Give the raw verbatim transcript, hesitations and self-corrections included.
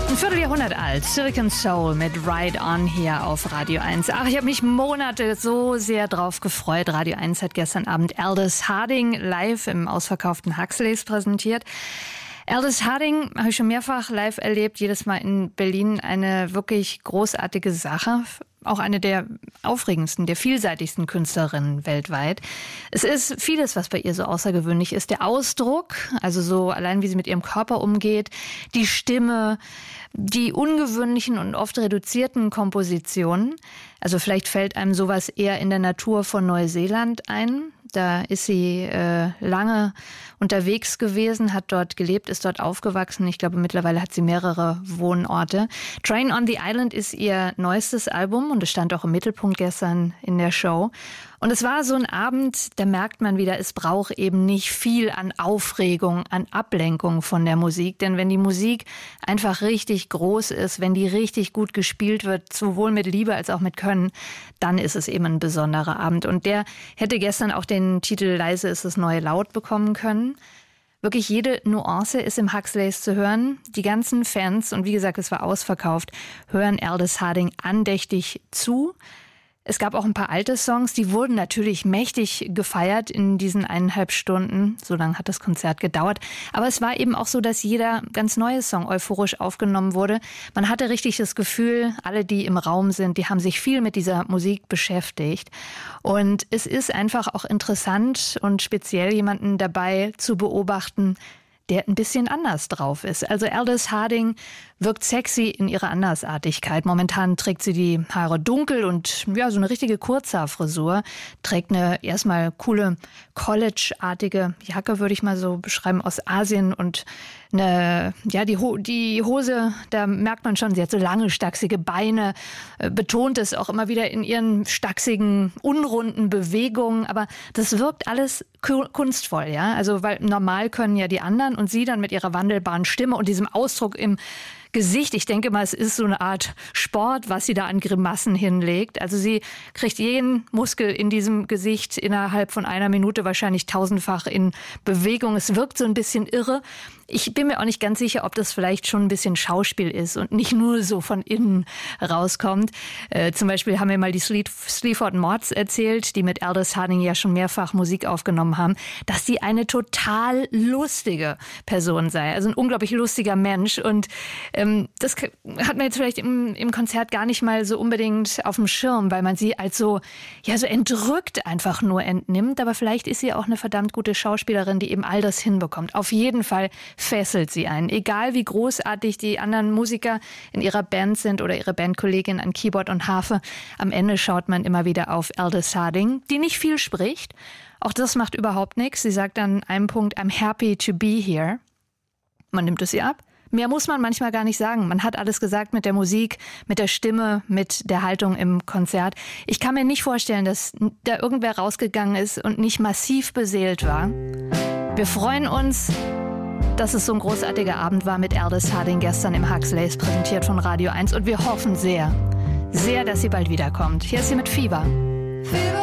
Ein Vierteljahrhundert alt, Silicon Soul mit Ride On hier auf Radio eins. Ach, ich habe mich Monate so sehr drauf gefreut. Radio eins hat gestern Abend Aldous Harding live im ausverkauften Huxleys präsentiert. Aldous Harding habe ich schon mehrfach live erlebt, jedes Mal in Berlin. Eine wirklich großartige Sache. Auch eine der aufregendsten, der vielseitigsten Künstlerinnen weltweit. Es ist vieles, was bei ihr so außergewöhnlich ist. Der Ausdruck, also so allein wie sie mit ihrem Körper umgeht, die Stimme, die ungewöhnlichen und oft reduzierten Kompositionen. Also vielleicht fällt einem sowas eher in der Natur von Neuseeland ein. Da ist sie äh, lange unterwegs gewesen, hat dort gelebt, ist dort aufgewachsen. Ich glaube, mittlerweile hat sie mehrere Wohnorte. Train on the Island ist ihr neuestes Album und es stand auch im Mittelpunkt gestern in der Show. Und es war so ein Abend, da merkt man wieder, es braucht eben nicht viel an Aufregung, an Ablenkung von der Musik. Denn wenn die Musik einfach richtig groß ist, wenn die richtig gut gespielt wird, sowohl mit Liebe als auch mit Können, dann ist es eben ein besonderer Abend. Und der hätte gestern auch den Titel Leise ist das neue Laut bekommen können. Wirklich jede Nuance ist im Huxleys zu hören. Die ganzen Fans, und wie gesagt, es war ausverkauft, hören Aldous Harding andächtig zu. Es gab auch ein paar alte Songs, die wurden natürlich mächtig gefeiert in diesen eineinhalb Stunden. So lange hat das Konzert gedauert. Aber es war eben auch so, dass jeder ganz neue Song euphorisch aufgenommen wurde. Man hatte richtig das Gefühl, alle, die im Raum sind, die haben sich viel mit dieser Musik beschäftigt. Und es ist einfach auch interessant und speziell jemanden dabei zu beobachten, der ein bisschen anders drauf ist. Also Aldous Harding wirkt sexy in ihrer Andersartigkeit. Momentan trägt sie die Haare dunkel und ja, so eine richtige Kurzhaarfrisur. Trägt eine erstmal coole College-artige Jacke, würde ich mal so beschreiben, aus Asien. Und eine, ja, die, Ho- die Hose, da merkt man schon, sie hat so lange, stachsige Beine, äh, betont es auch immer wieder in ihren stachsigen, unrunden Bewegungen. Aber das wirkt alles ku- kunstvoll, ja. Also, weil normal können ja die anderen und sie dann mit ihrer wandelbaren Stimme und diesem Ausdruck im Gesicht. Ich denke mal, es ist so eine Art Sport, was sie da an Grimassen hinlegt. Also sie kriegt jeden Muskel in diesem Gesicht innerhalb von einer Minute wahrscheinlich tausendfach in Bewegung. Es wirkt so ein bisschen irre. Ich bin mir auch nicht ganz sicher, ob das vielleicht schon ein bisschen Schauspiel ist und nicht nur so von innen rauskommt. Äh, zum Beispiel haben wir mal die Sleaford Mods erzählt, die mit Aldous Harding ja schon mehrfach Musik aufgenommen haben, dass sie eine total lustige Person sei. Also ein unglaublich lustiger Mensch. Und ähm, das hat man jetzt vielleicht im, im Konzert gar nicht mal so unbedingt auf dem Schirm, weil man sie als so, ja, so entrückt einfach nur entnimmt. Aber vielleicht ist sie auch eine verdammt gute Schauspielerin, die eben all das hinbekommt. Auf jeden Fall fesselt sie einen. Egal wie großartig die anderen Musiker in ihrer Band sind oder ihre Bandkollegin an Keyboard und Harfe, am Ende schaut man immer wieder auf Aldous Harding, die nicht viel spricht. Auch das macht überhaupt nichts. Sie sagt an einem Punkt, I'm happy to be here. Man nimmt es ihr ab. Mehr muss man manchmal gar nicht sagen. Man hat alles gesagt mit der Musik, mit der Stimme, mit der Haltung im Konzert. Ich kann mir nicht vorstellen, dass da irgendwer rausgegangen ist und nicht massiv beseelt war. Wir freuen uns, dass es so ein großartiger Abend war mit Aldous Harding gestern im Huxleys, präsentiert von Radio eins. Und wir hoffen sehr, sehr, dass sie bald wiederkommt. Hier ist sie mit Fieber.